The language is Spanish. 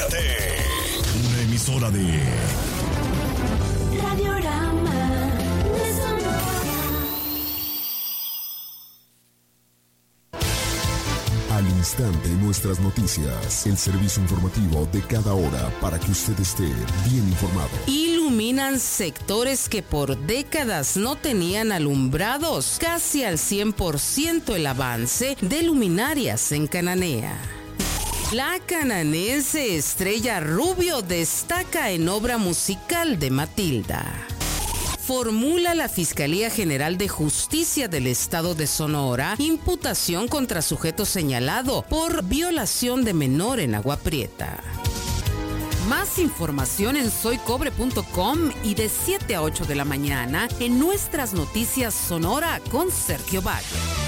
Cállate. Una emisora de Radiorama de Sonora. Al instante nuestras noticias, el servicio informativo de cada hora para que usted esté bien informado. Iluminan sectores que por décadas no tenían alumbrados, casi al 100% el avance de luminarias en Cananea. La cananense Estrella Rubio destaca en obra musical de Matilda. Formula la Fiscalía General de Justicia del Estado de Sonora imputación contra sujeto señalado por violación de menor en Agua Prieta. Más información en soycobre.com y de 7 a 8 de la mañana en nuestras noticias Sonora con Sergio Valle.